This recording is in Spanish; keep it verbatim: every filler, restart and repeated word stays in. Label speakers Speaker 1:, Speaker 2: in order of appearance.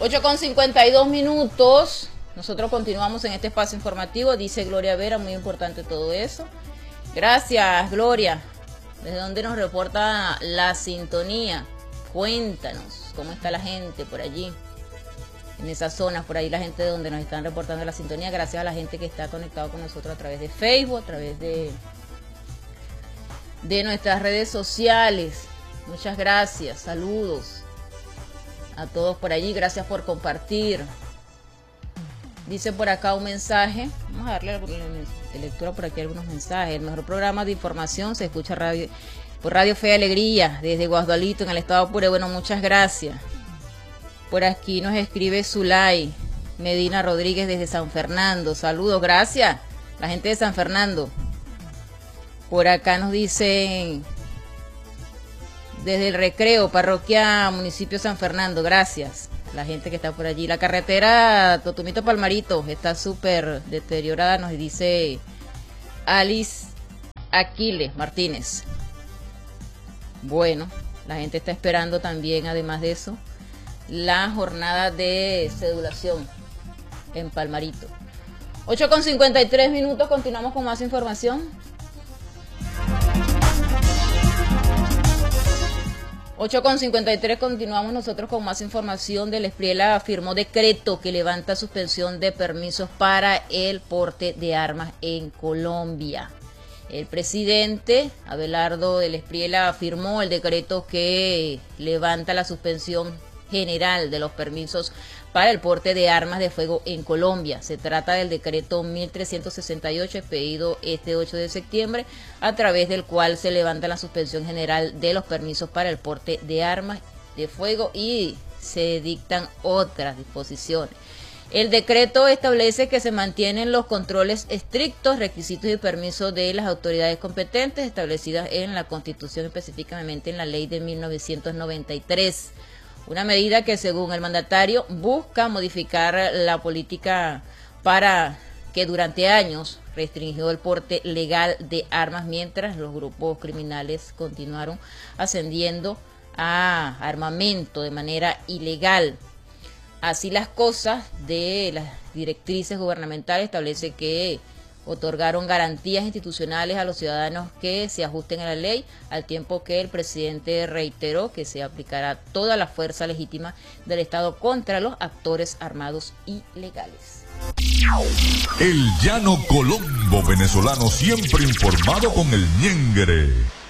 Speaker 1: ocho con cincuenta y dos minutos. Nosotros continuamos en este espacio informativo. Dice Gloria Vera, muy importante todo eso. Gracias, Gloria. ¿Desde dónde nos reporta la sintonía? Cuéntanos cómo está la gente por allí, en esas zonas, por ahí la gente de donde nos están reportando la sintonía. Gracias a la gente que está conectado con nosotros a través de Facebook, a través de, de nuestras redes sociales. Muchas gracias, saludos a todos por allí, gracias por compartir. Dice por acá un mensaje, vamos a darle de lectura por aquí algunos mensajes. El mejor programa de información se escucha radio, por Radio Fe y Alegría, desde Guasdualito, en el estado Apure. Bueno, muchas gracias. Por aquí nos escribe Zulay Medina Rodríguez desde San Fernando. Saludos, gracias, la gente de San Fernando. Por acá nos dicen desde el Recreo, parroquia municipio San Fernando, gracias. La gente que está por allí. La carretera Totumito Palmarito está súper deteriorada, nos dice Alice Aquiles Martínez. Bueno, la gente está esperando también, además de eso, la jornada de cedulación en Palmarito. ocho con cincuenta y tres minutos, continuamos con más información. ocho con cincuenta y tres, continuamos nosotros con más información. Del Espriela firmó decreto que levanta suspensión de permisos para el porte de armas en Colombia. El presidente Abelardo del Espriela firmó el decreto que levanta la suspensión general de los permisos para el porte de armas de fuego en Colombia. Se trata del decreto mil trescientos sesenta y ocho expedido este ocho de septiembre, a través del cual se levanta la suspensión general de los permisos para el porte de armas de fuego y se dictan otras disposiciones. El decreto establece que se mantienen los controles estrictos, requisitos y permisos de las autoridades competentes establecidas en la Constitución, específicamente en la Ley de mil novecientos noventa y tres. Una medida que, según el mandatario, busca modificar la política para que durante años restringió el porte legal de armas, mientras los grupos criminales continuaron ascendiendo a armamento de manera ilegal. Así las cosas, de las directrices gubernamentales establece que otorgaron garantías institucionales a los ciudadanos que se ajusten a la ley, al tiempo que el presidente reiteró que se aplicará toda la fuerza legítima del Estado contra los actores armados ilegales.
Speaker 2: El llano Colombo venezolano, siempre informado con el ñengre.